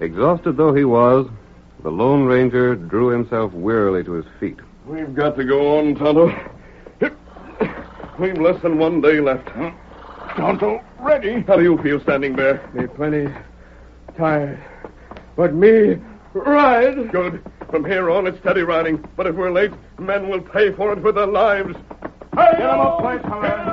Exhausted though he was, the Lone Ranger drew himself wearily to his feet. We've got to go on, Tonto. We've less than 1 day left. Huh? Tonto, ready. How do you feel, Standing Bear? Me plenty tired. But me ride. Good. From here on, it's steady riding. But if we're late, men will pay for it with their lives. Get him up, place,